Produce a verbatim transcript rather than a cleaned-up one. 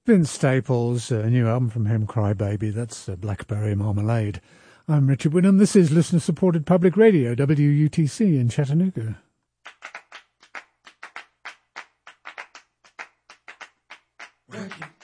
Vince Staples, a new album from him, Cry Baby. That's uh, Blackberry Marmalade. I'm Richard Winham. This is listener-supported public radio, W U T C in Chattanooga. Work it.